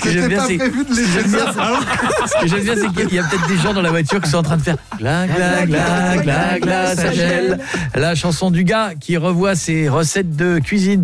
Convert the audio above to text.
que j'aime bien, c'est qu'il y a peut-être des gens dans la voiture qui sont en train de faire gla gla gla gla gla, ça gèle. La chanson du gars qui revoit ses recettes de cuisine.